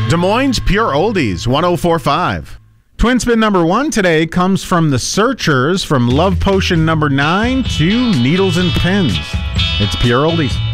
Des Moines Pure Oldies, 104.5. Twin spin number 1 today comes from The Searchers, from Love Potion number 9 to Needles and Pins. It's Pure Oldies.